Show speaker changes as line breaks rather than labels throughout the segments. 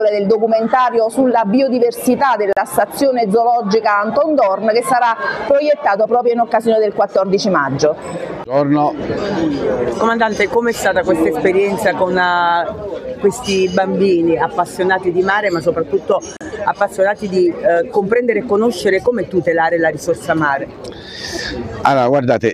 del documentario sulla biodiversità della stazione zoologica Anton Dorn, che sarà proiettato proprio in occasione del 14 maggio.
Buongiorno.
Comandante, com'è stata questa esperienza con questi bambini appassionati di mare, ma soprattutto appassionati di comprendere e conoscere come tutelare la risorsa mare?
Allora, guardate,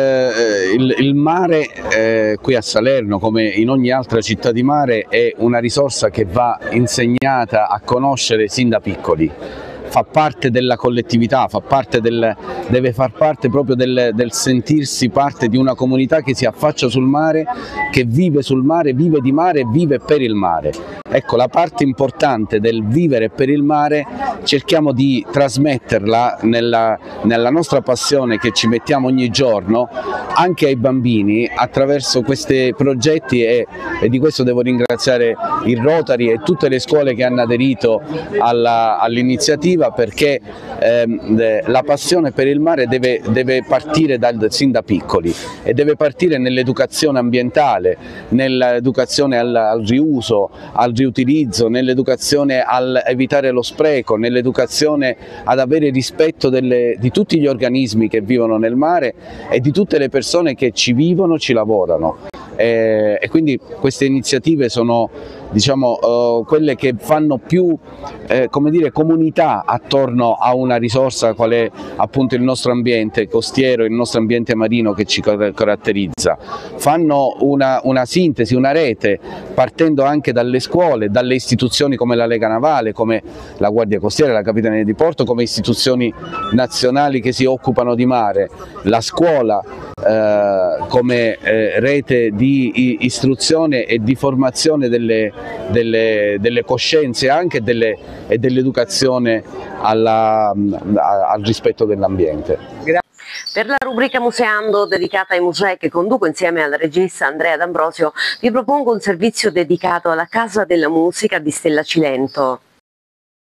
il mare qui a Salerno, come in ogni altra città di mare, è una risorsa che va insegnata a conoscere sin da piccoli. Fa parte della collettività, deve far parte proprio del sentirsi parte di una comunità che si affaccia sul mare, che vive sul mare, vive di mare e vive per il mare. Ecco, la parte importante del vivere per il mare cerchiamo di trasmetterla nella nostra passione che ci mettiamo ogni giorno anche ai bambini attraverso questi progetti e di questo devo ringraziare il Rotary e tutte le scuole che hanno aderito all'iniziativa, perché la passione per il mare deve partire sin da piccoli e deve partire nell'educazione ambientale, nell'educazione al riuso, al riutilizzo, nell'educazione al evitare lo spreco, nell'educazione ad avere rispetto di tutti gli organismi che vivono nel mare e di tutte le persone che ci vivono, ci lavorano. E quindi queste iniziative sono, diciamo, quelle che fanno più come dire, comunità attorno a una risorsa qual è appunto il nostro ambiente costiero, il nostro ambiente marino che ci caratterizza. Fanno una sintesi, una rete, partendo anche dalle scuole, dalle istituzioni come la Lega Navale, come la Guardia Costiera, la Capitaneria di Porto, come istituzioni nazionali che si occupano di mare, la scuola come rete di istruzione e di formazione delle coscienze anche e dell'educazione al rispetto dell'ambiente.
Per la rubrica Museando, dedicata ai musei che conduco insieme al regista Andrea D'Ambrosio, vi propongo un servizio dedicato alla Casa della Musica di Stella Cilento.